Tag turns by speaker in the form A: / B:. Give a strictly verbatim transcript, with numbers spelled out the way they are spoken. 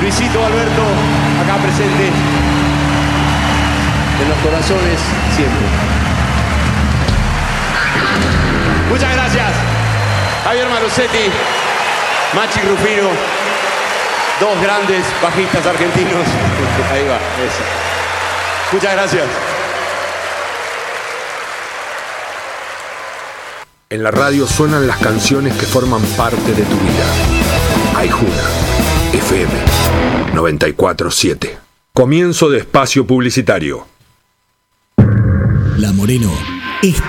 A: Luisito Alberto, acá presente, en los corazones siempre. Muchas gracias. Javier Marosetti, Machi Rufino, dos grandes bajistas argentinos. Ahí va, eso. Muchas gracias.
B: En la radio suenan las canciones que forman parte de tu vida. Aijuna, F M noventa y cuatro punto siete. Comienzo de espacio publicitario.
C: La Moreno está